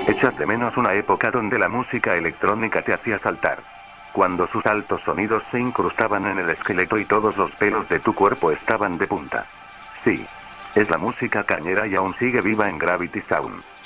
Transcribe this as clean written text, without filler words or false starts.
Echas de menos una época donde la música electrónica te hacía saltar. Cuando sus altos sonidos se incrustaban en el esqueleto y todos los pelos de tu cuerpo estaban de punta. Sí. Es la música cañera y aún sigue viva en Gravity Sound.